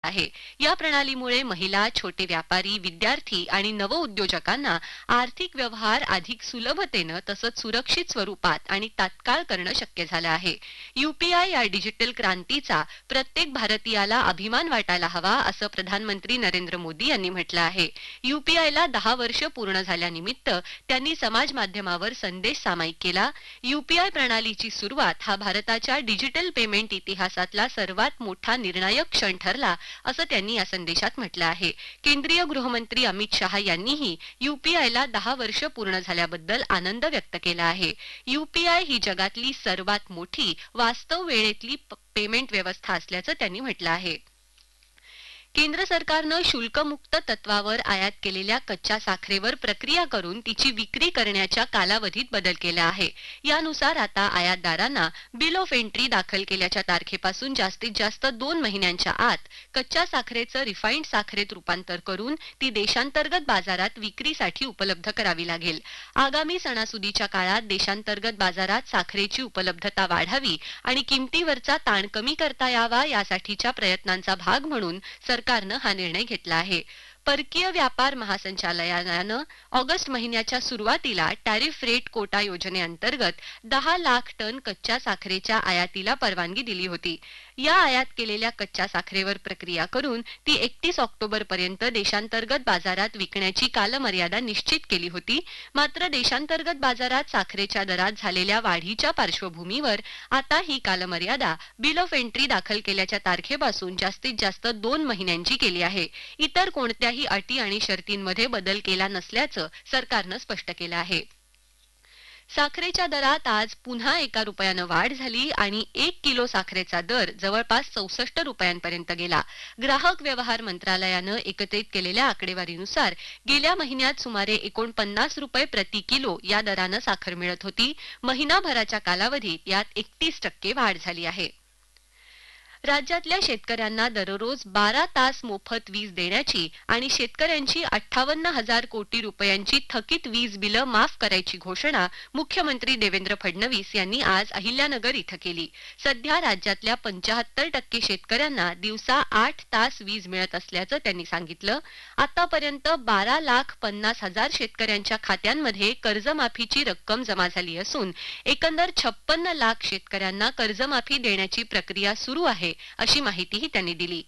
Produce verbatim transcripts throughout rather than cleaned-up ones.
आहे। या प्रणालीमुळे महिला, छोटे व्यापारी, विद्यार्थी आणि नवउद्योजकांना आर्थिक व्यवहार अधिक सुलभतेने तसंच सुरक्षित स्वरूपात आणि तात्काळ करणं शक्य झालं आहे। यूपीआय या डिजिटल क्रांतीचा प्रत्येक भारतीयाला अभिमान वाटायला हवा असं प्रधानमंत्री नरेंद्र मोदी यांनी म्हटलं आहे। यूपीआयला दहा वर्ष पूर्ण झाल्यानिमित्त त्यांनी समाज माध्यमावर संदेश सामायिक केला। यूपीआय प्रणालीची सुरुवात हा भारताच्या डिजिटल पेमेंट इतिहासातला सर्वात मोठा निर्णायक क्षण ठरला असं त्यांनी या संदेशात म्हटलं आहे। केंद्रीय गृहमंत्री अमित शहा यांनीही यूपीआयला दहा वर्ष पूर्ण झाल्याबद्दल आनंद व्यक्त केला आहे। यूपीआय ही जगातली सर्वात मोठी वास्तव वेळेतली पेमेंट व्यवस्था असल्याचं त्यांनी म्हटलं आहे। केंद्र सरकारनं शुल्कमुक्त तत्वावर आयात केलेल्या कच्च्या साखरेवर प्रक्रिया करून तिची विक्री करण्याच्या कालावधीत बदल केला आहे। यानुसार आता आयातदारांना बिल ऑफ एंट्री दाखल केल्याच्या तारखेपासून जास्तीत जास्त दोन महिन्यांच्या आत कच्च्या साखरेचं रिफाइंड साखरेत रूपांतर करून ती देशांतर्गत बाजारात विक्रीसाठी उपलब्ध करावी लागेल। आगामी सणासुदीच्या काळात देशांतर्गत बाजारात साखरेची उपलब्धता वाढावी आणि किमतीवरचा ताण कमी करता यावा यासाठीच्या प्रयत्नांचा भाग म्हणून सरकारनं हा निर्णय घेतला आहे। परकीय व्यापार महासंचालनालयानं ऑगस्ट महिन्याच्या सुरुवातीला टॅरिफ रेट कोटा योजनेअंतर्गत दहा लाख टन कच्च्या साखरेच्या आयातीला परवानगी दिली होती। या आयात केलेल्या कच्च्या साखरेवर प्रक्रिया करून ती एकतीस ऑक्टोबर पर्यंत देशांतर्गत बाजारात विकण्याची कालमर्यादा निश्चित केली होती। मात्र देशांतर्गत बाजारात साखरेच्या दरात झालेल्या वाढीच्या पार्श्वभूमीवर आता ही कालमर्यादा बिल ऑफ एंट्री दाखल केल्याच्या तारखेपासून जास्तीत जास्त दोन महिन्यांची केली आहे। इतर कोणत्याही अटी आणि शर्तींमध्ये बदल केला नसल्याचं सरकारनं स्पष्ट केलं आहे। साखरेच्या दरात आज पुन्हा एका रुपयानं वाढ झाली आणि एक किलो साखरेचा दर जवळपास चौसष्ट रुपयांपर्यंत गेला। ग्राहक व्यवहार मंत्रालयानं एकत्रित केलेल्या आकडेवारीनुसार गेल्या महिन्यात सुमारे एकोणपन्नास रुपये प्रति किलो या दरानं साखर मिळत होती। महिनाभराच्या कालावधीत यात एकतीस टक्के वाढ झाली आहे। राज्यातल्या शेतकऱ्यांना दररोज बारा तास मोफत वीज देण्याची आणि शेतकऱ्यांची अठ्ठावन्न हजार कोटी रुपयांची थकीत वीज बिलं माफ करायची घोषणा मुख्यमंत्री देवेंद्र फडणवीस यांनी आज अहिल्यानगर इथं केली। सध्या राज्यातल्या पंच्याहत्तर टक्के शेतकऱ्यांना दिवसा आठ तास वीज मिळत असल्याचं त्यांनी सांगितलं। आतापर्यंत बारा लाख पन्नास हजार शेतकऱ्यांच्या खात्यांमध्ये कर्जमाफीची रक्कम जमा झाली असून एकंदर छप्पन्न लाख शेतकऱ्यांना कर्जमाफी देण्याची प्रक्रिया सुरू आहे अशी माहितीही त्यांनी दिली।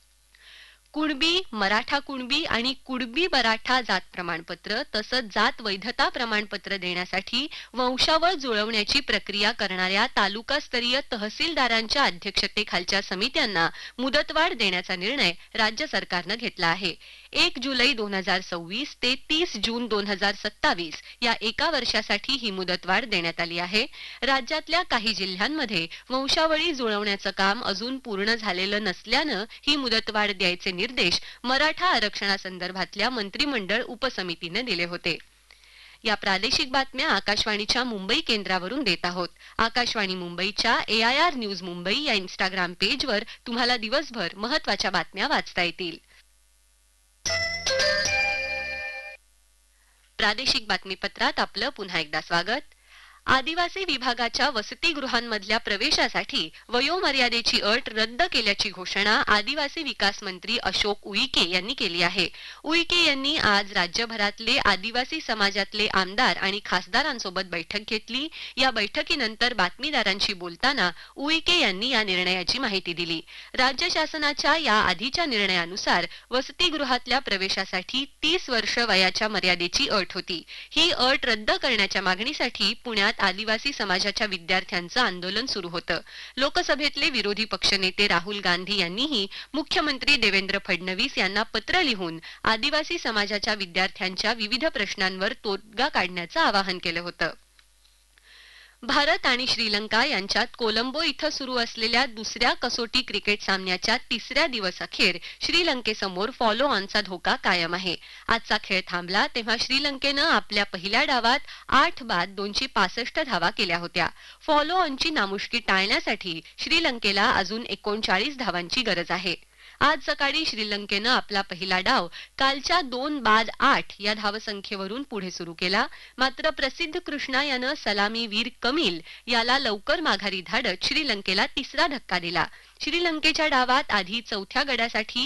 कुणबी, मराठा कुणबी आणि कुणबी मराठा जात प्रमाणपत्र तसंच जात वैधता प्रमाणपत्र देण्यासाठी वंशावळ जुळवण्याची प्रक्रिया करणाऱ्या तालुकास्तरीय तहसीलदारांच्या अध्यक्षतेखालच्या समित्यांना मुदतवाढ देण्याचा निर्णय राज्य सरकारनं घेतला आहे। एक जुलै दोन हजार सव्वीस ते तीस जून दोन हजार सत्तावीस या एका वर्षासाठी ही मुदतवाढ देण्यात आली आहे। राज्यातल्या काही जिल्ह्यांमध्ये वंशावळी जुळवण्याचं काम अजून पूर्ण झालेलं नसल्यानं ही मुदतवाढ द्यायचे निर्देश मराठा आरक्षणासंदर्भातल्या मंत्रिमंडळ उपसमितीने दिले होते। या प्रादेशिक बातम्या आकाशवाणीच्या मुंबई केंद्रावरून देत आहोत। आकाशवाणी मुंबईच्या एआयआर न्यूज मुंबई या इंस्टाग्राम पेजवर तुम्हाला दिवसभर महत्त्वाच्या बातम्या वाचता येतील। प्रादेशिक बातमीपत्रात आपलं पुन्हा एकदा स्वागत। आदिवासी विभागाच्या वसतिगृहांमधल्या प्रवेशासाठी वयोमर्यादेची अट रद्द केल्याची घोषणा आदिवासी विकास मंत्री अशोक उईके यांनी केली आहे। उईके यांनी आज राज्यभरातले आदिवासी समाजातले आमदार आणि खासदारांसोबत बैठक घेतली। या बैठकीनंतर बातमीदारांशी बोलताना उईके यांनी या निर्णयाची माहिती दिली। राज्य शासनाच्या या आधीच्या निर्णयानुसार वसतिगृहातल्या प्रवेशासाठी तीस वर्ष वयाच्या मर्यादेची अट होती। ही अट रद्द करण्याच्या मागणीसाठी पुण्यात आदिवासी समाजाच्या विद्यार्थ्यांचं आंदोलन सुरू होतं। लोकसभेतले विरोधी पक्षनेते राहुल गांधी यांनीही मुख्यमंत्री देवेंद्र फडणवीस यांना पत्र लिहून आदिवासी समाजाच्या विद्यार्थ्यांच्या विविध प्रश्नांवर तोडगा काढण्याचं आवाहन केलं होतं। भारत आणि श्रीलंका यांच्यात कोलंबो इथं सुरू असलेल्या दुसऱ्या कसोटी क्रिकेट सामन्याच्या तिसऱ्या दिवस अखेर श्रीलंकेसमोर फॉलो ऑनचा धोका कायम आहे। आजचा खेळ थांबला तेव्हा श्रीलंकेनं आपल्या पहिल्या डावात आठ बाद दोनशे पासष्ट धावा केल्या होत्या। फॉलो ऑनची नामुष्की टाळण्यासाठी श्रीलंकेला अजून एकोणचाळीस धावांची गरज आहे। आज सकाळी श्रीलंकेनं आपला पहिला डाव कालच्या दोन बाद आठ या धावसंख्येवरून पुढे सुरू केला। मात्र प्रसिद्ध कृष्णा यानं सलामीवीर कमिल याला लवकर माघारी धाडत श्रीलंकेला तिसरा धक्का दिला। श्रीलंकेच्या डावात आधी चौथ्या गडासाठी